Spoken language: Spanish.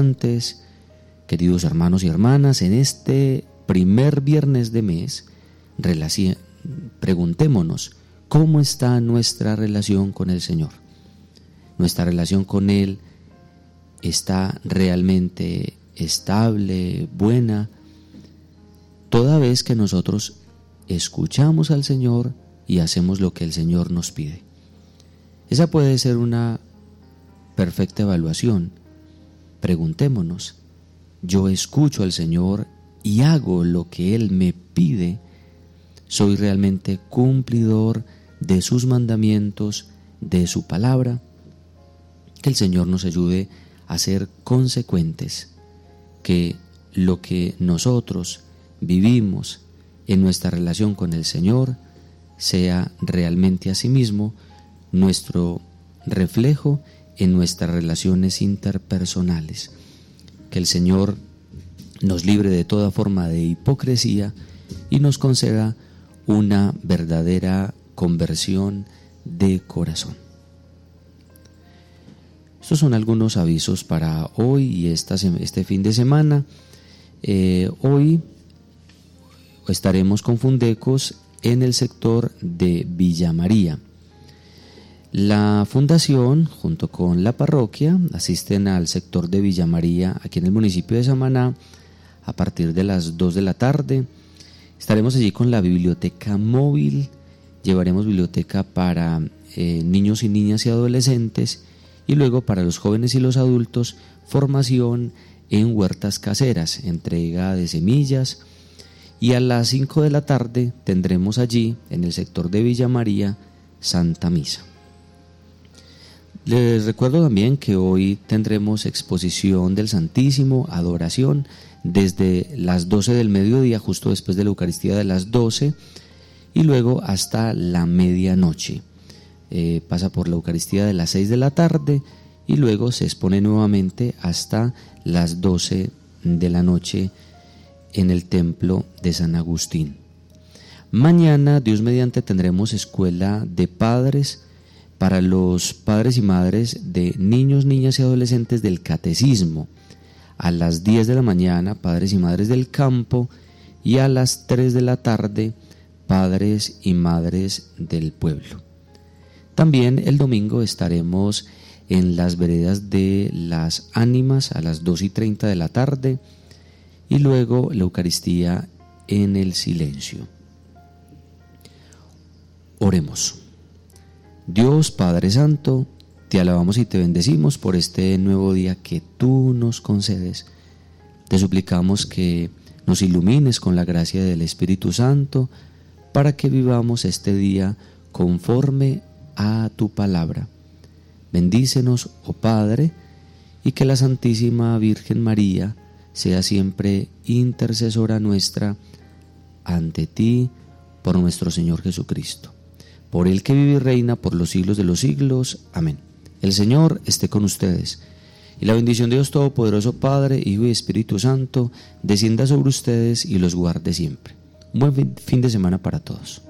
oyentes, queridos hermanos y hermanas, en este primer viernes de mes, preguntémonos, ¿cómo está nuestra relación con el Señor? ¿Nuestra relación con Él está realmente estable, buena? Toda vez que nosotros escuchamos al Señor y hacemos lo que el Señor nos pide. Esa puede ser una perfecta evaluación. Preguntémonos, ¿yo escucho al Señor y hago lo que Él me pide? ¿Soy realmente cumplidor de sus mandamientos, de su palabra? Que el Señor nos ayude a ser consecuentes, que lo que nosotros vivimos en nuestra relación con el Señor sea realmente asimismo nuestro reflejo en nuestras relaciones interpersonales. Que el Señor nos libre de toda forma de hipocresía y nos conceda una verdadera conversión de corazón. Estos son algunos avisos para hoy y este fin de semana. Hoy estaremos con Fundecos en el sector de Villa María. La fundación, junto con la parroquia, asisten al sector de Villa María, aquí en el municipio de Samaná, a partir de las 2 de la tarde. Estaremos allí con la biblioteca móvil, llevaremos biblioteca para niños y niñas y adolescentes, y luego para los jóvenes y los adultos, formación en huertas caseras, entrega de semillas, y a las 5 de la tarde tendremos allí, en el sector de Villa María, Santa Misa. Les recuerdo también que hoy tendremos exposición del Santísimo, adoración, desde las 12 del mediodía, justo después de la Eucaristía de las 12, y luego hasta la medianoche. Pasa por la Eucaristía de las 6 de la tarde y luego se expone nuevamente hasta las 12 de la noche en el templo de San Agustín. Mañana, Dios mediante, tendremos escuela de padres para los padres y madres de niños, niñas y adolescentes del catecismo. A las 10 de la mañana, padres y madres del campo, y a las 3 de la tarde, padres y madres del pueblo. También el domingo estaremos en las veredas de las Ánimas a las 2:30 de la tarde y luego la Eucaristía en el silencio. Oremos. Dios Padre Santo, te alabamos y te bendecimos por este nuevo día que tú nos concedes. Te suplicamos que nos ilumines con la gracia del Espíritu Santo para que vivamos este día conforme a tu palabra. Bendícenos, oh Padre, y que la Santísima Virgen María sea siempre intercesora nuestra ante ti por nuestro Señor Jesucristo. Por el que vive y reina por los siglos de los siglos. Amén. El Señor esté con ustedes, y la bendición de Dios Todopoderoso, Padre, Hijo y Espíritu Santo, descienda sobre ustedes y los guarde siempre. Un buen fin de semana para todos.